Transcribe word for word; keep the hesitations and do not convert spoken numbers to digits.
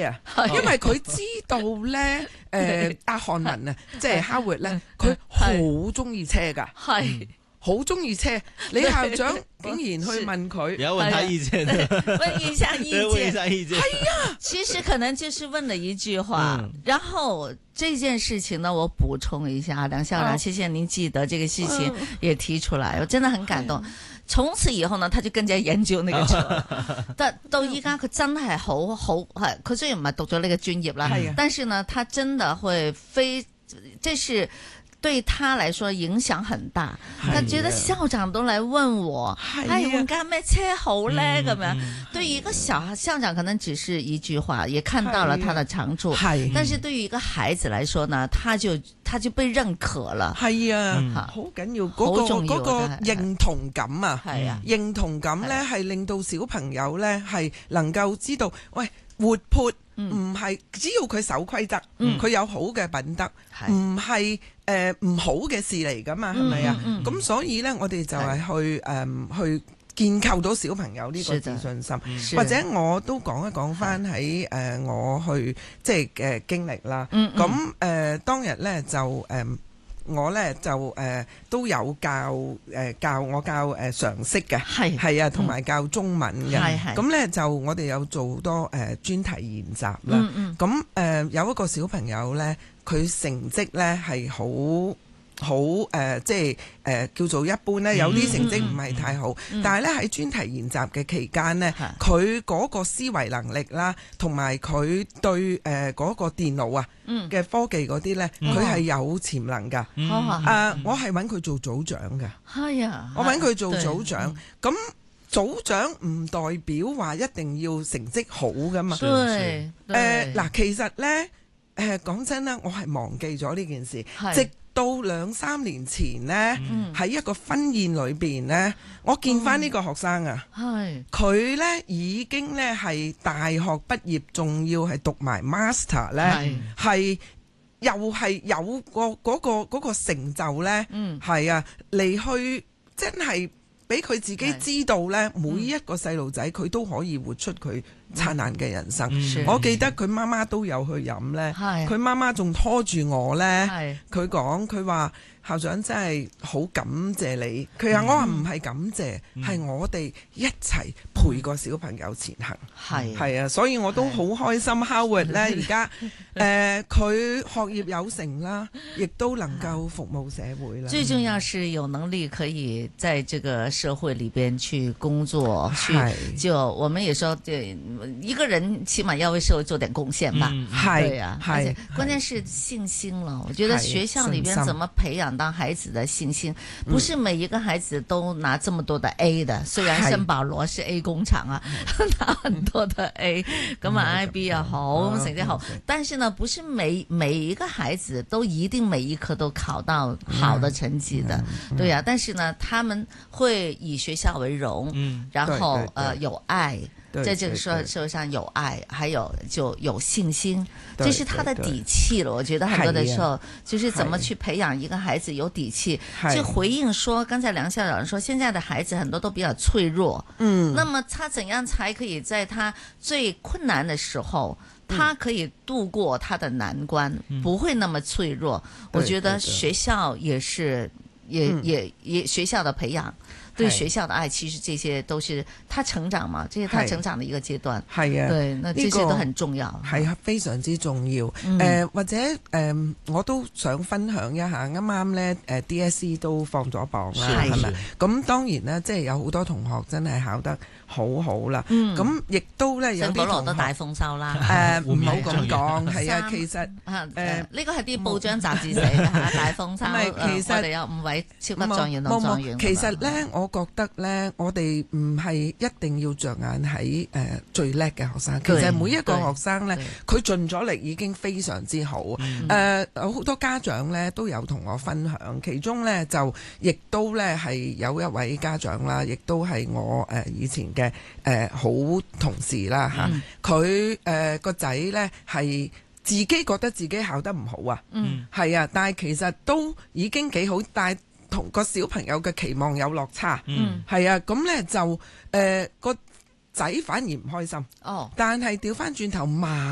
啊，因為佢知道咧，誒阿漢文啊，即係 Howard 咧，佢好中意車㗎。 係。 好中意車，李校長竟然去問佢， 你要問他意見， 問一下意見， 問一下意見。 係啊， 其實可能就是問了一句話， 嗯、 然後這件事情呢，我補充一下，梁校長，謝謝您記得這個事情也提出來，我真的很感動。從此以後呢，他就更加研究那個車，但到依家佢真係好好係，佢雖然唔係讀咗呢個專業啦，但是呢，他真的會非，這是。對他來說影響很大，他覺得校長都來問我，哎，我幹咩車好呢？咁樣，對於一個小校長可能只是一句話，也看到了他的長處，但是對於一個孩子來說呢，他就他就被認可了。 係啊，好緊要嗰個嗰個認同感啊，係啊，認同感呢係令到小朋友呢係能夠知道，喂，活潑唔係只要佢守規則，佢有好嘅品德，唔係。誒唔、呃、好嘅事嚟㗎嘛，係咪啊？咁、嗯、所以咧，我哋就係去誒、呃、去建構到小朋友呢個自信心，或者我都講一講翻喺誒我去即係嘅、呃、經歷啦。咁誒、嗯呃、當日咧就誒。呃我咧就誒、呃、都有教誒、呃、教我教誒、呃、常識嘅，係係啊，同埋教中文嘅。咁咧、嗯、就我哋有做好多誒、呃、專題研習啦。咁誒、嗯嗯呃、有一個小朋友咧，佢成績咧係好好誒，即係誒、呃、叫做一般咧，有啲成績唔係太好，嗯嗯、但係咧喺專題研習嘅期間咧，佢嗰、嗯、個思維能力啦，同埋佢對誒嗰、呃那個電腦啊嘅科技嗰啲咧，佢係、嗯、有潛能㗎。 嗯、 啊，我係揾佢做組長㗎。係啊，我揾佢做組長。咁組長唔代表話一定要成績好㗎嘛。對，誒嗱，其實咧誒講真啦，我係忘記咗呢件事。直到兩三年前呢，喺、嗯、一個婚宴裏邊呢，我見翻呢個學生啊，佢、嗯、呢已經呢係大學畢業，仲要係讀埋 master 呢，係又係有個嗰個嗰個成就呢，係、嗯、啊嚟去真係俾佢自己知道呢，每一個細路仔佢都可以活出佢燦爛嘅人生。嗯、我記得佢媽媽都有去飲呢，佢媽媽仲拖住我呢，佢講佢話校長真係好感謝你。佢話、嗯、我話唔係感謝，係、嗯、我哋一齊陪個小朋友前行。係係、嗯、啊，所以我都好開心。Howard 呢而家誒佢學業有成啦，亦都能夠服務社會啦。最重要是有能力可以在這個社會裏邊去工作，嗯、去就我們也說對。一個人起碼要為社會做點貢獻吧，係、嗯，對啊，而且關鍵是信心了。我覺得學校裏邊怎麼培養到孩子的信心，不是每一個孩子都拿這麼多的 A 的。雖然聖保羅是 A 工廠啊，拿很多的 A，咁啊 I B 又好，成績好，但是呢，不是每每一個孩子都一定每一科都考到好的成績的，對啊。但是呢，他們會以學校為榮，嗯，然後呃有愛。在這個社社會上有愛，還有就有信心，這是他的底氣了。我覺得很多的時候，就是怎麼去培養一個孩子有底氣。就回應說，剛才梁校長說，現在的孩子很多都比較脆弱。嗯，那麼他怎樣才可以在他最困難的時候，他可以度過他的難關，不會那麼脆弱？我覺得學校也是，也也也學校的培養。對學校的愛，其實這些都是他成長嘛，這是他成長的一個階段。係啊，對，那這些都很重要， 係啊，非常之重要。誒、嗯呃，或者誒、呃，我都想分享一下，啱啱咧誒 D S E 都放咗榜啦，係咪？咁當然啦，即係有好多同學真係考得好好啦。咁亦、嗯、都咧有啲同學都大豐收啦。誒，唔好咁講，係啊，其實誒呢個係啲報章雜誌寫嘅嚇，大豐收。唔係，其實我哋有五位超級狀元同狀元。其實咧，我我覺得咧，我哋唔係一定要着眼喺誒、呃、最叻嘅學生，其實每一個學生咧，佢盡咗力已經非常之好。誒、嗯，有好、呃、多家長咧都有同我分享，其中咧就亦都咧係有一位家長啦，亦都係我誒、呃、以前嘅誒、呃、好同事啦嚇。佢誒個仔咧係自己覺得自己考得唔好啊，嗯，係啊，但係其實都已經幾好，但係同個小朋友嘅期望有落差，嗯，係啊，咁咧就誒個仔反而唔開心，哦，但係調翻轉頭罵